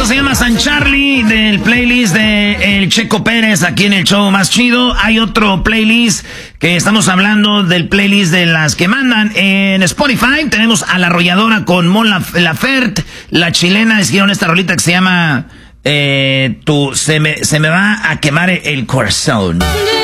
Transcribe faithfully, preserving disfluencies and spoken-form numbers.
se llama San Charlie, del playlist de El Checo Pérez, aquí en el show más chido. Hay otro playlist que estamos hablando del playlist de las que mandan en Spotify. Tenemos a La Arrolladora con Mon Laferte. La chilena hicieron esta rolita que se llama eh, tu, se, me, se me va a quemar el corazón.